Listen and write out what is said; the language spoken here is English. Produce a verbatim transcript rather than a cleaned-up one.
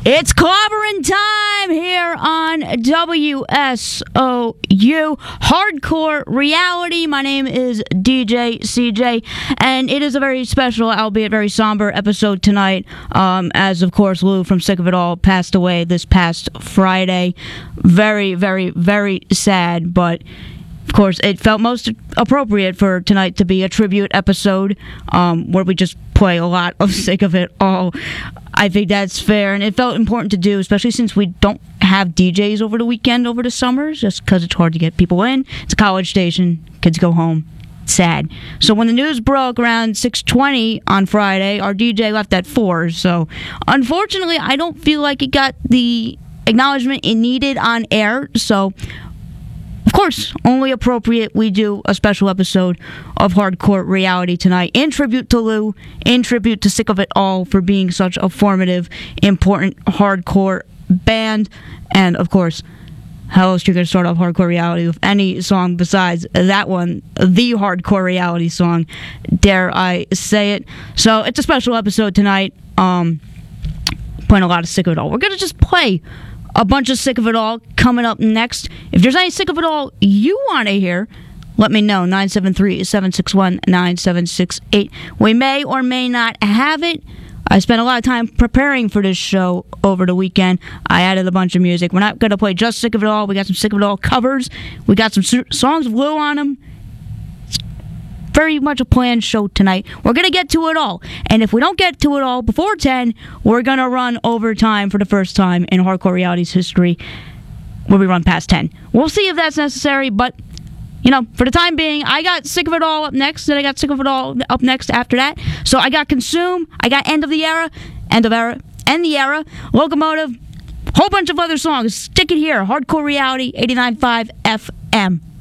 It's clobbering time here on W S O U Hardcore Reality. My name is D J C J, and it is a very special, albeit very somber episode tonight, um, as, of course, Lou from Sick of It All passed away this past Friday. Very, very, very sad, but of course, it felt most appropriate for tonight to be a tribute episode um, where we just play a lot of Sick of It All. I think that's fair, and it felt important to do, especially since we don't have D Js over the weekend, over the summers, just because it's hard to get people in. It's a college station. Kids go home. It's sad. So when the news broke around six twenty on Friday, our D J left at four. So unfortunately, I don't feel like it got the acknowledgement it needed on air. So of course, only appropriate we do a special episode of Hardcore Reality tonight in tribute to Lou, in tribute to Sick of It All for being such a formative, important hardcore band. And of course, how else you're going to start off Hardcore Reality with any song besides that one, the Hardcore Reality song, dare I say it. So it's a special episode tonight, um, playing a lot of Sick of It All. We're going to just play a bunch of Sick of It All coming up next. If there's any Sick of It All you want to hear, let me know. nine seven three, seven six one, nine seven six eight. We may or may not have it. I spent a lot of time preparing for this show over the weekend. I added a bunch of music. We're not going to play just Sick of It All. We got some Sick of It All covers. We got some su- songs with Lou on them. Very much a planned show tonight. We're going to get to it all. And if we don't get to it all before ten, we're going to run overtime for the first time in Hardcore Reality's history, where we run past ten. We'll see if that's necessary, but, you know, for the time being, I got Sick of It All up next, then I got Sick of It All up next after that. So I got Consume, I got End of the Era, End of Era, End the Era, Locomotive, whole bunch of other songs. Stick it here, Hardcore Reality, eighty-nine point five F M.